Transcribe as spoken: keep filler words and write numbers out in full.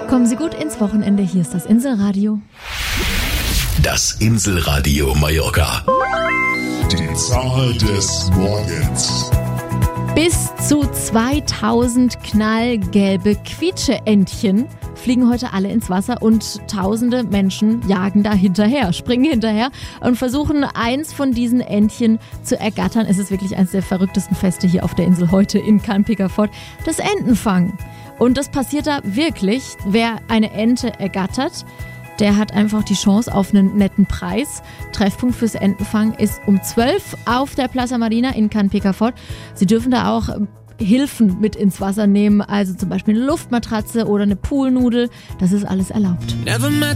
Kommen Sie gut ins Wochenende. Hier ist das Inselradio. Das Inselradio Mallorca. Die Zahl des Morgens. Bis zu zweitausend knallgelbe Quietscheentchen fliegen heute alle ins Wasser und tausende Menschen jagen da hinterher, springen hinterher und versuchen, eins von diesen Entchen zu ergattern. Es ist wirklich eines der verrücktesten Feste hier auf der Insel heute in Camp-Pickerford, das Entenfangen. Und das passiert da wirklich. Wer eine Ente ergattert, der hat einfach die Chance auf einen netten Preis. Treffpunkt fürs Entenfangen ist um zwölf auf der Plaza Marina in Camp-Pickerford. Sie dürfen da auch Hilfen mit ins Wasser nehmen, also zum Beispiel eine Luftmatratze oder eine Poolnudel. Das ist alles erlaubt. Never met